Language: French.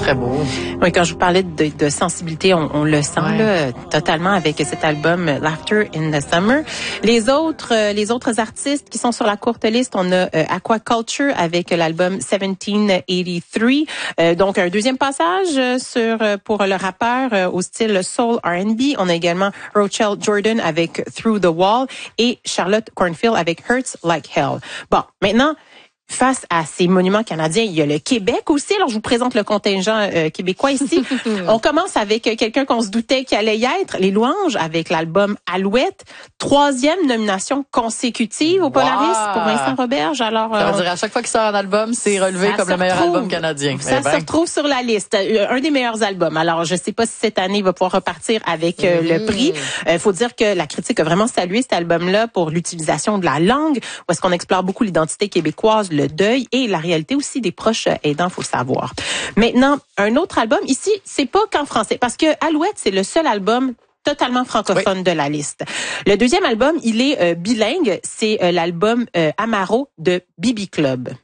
très beau. Oui, quand je vous parlais de sensibilité, on le sent là, totalement avec cet album Laughter in the Summer. Les autres artistes qui sont sur la courte liste, on a Aquaculture avec l'album 1783. Donc un deuxième passage pour le rappeur au style soul R&B. On a également Rochelle Jordan avec Through the Wall et Charlotte Cornfield avec Hurts Like Hell. Bon, maintenant, face à ces monuments canadiens, il y a le Québec aussi. Alors, je vous présente le contingent québécois ici. On commence avec quelqu'un qu'on se doutait qu'il allait y être, Les Louanges, avec l'album Alouette. 3e nomination consécutive au Polaris pour Vincent Roberge. Alors, ça veut dire à chaque fois qu'il sort un album, c'est relevé comme le meilleur album canadien. Ça se retrouve sur la liste. Un des meilleurs albums. Alors, je sais pas si cette année il va pouvoir repartir avec le prix. Faut dire que la critique a vraiment salué cet album-là pour l'utilisation de la langue, où est-ce qu'on explore beaucoup l'identité québécoise, le deuil et la réalité aussi des proches aidants, faut le savoir. Maintenant, un autre album ici, c'est pas qu'en français, parce que Alouette, c'est le seul album totalement francophone de la liste. Le deuxième album, il est bilingue, c'est l'album Amaro de Bibi Club.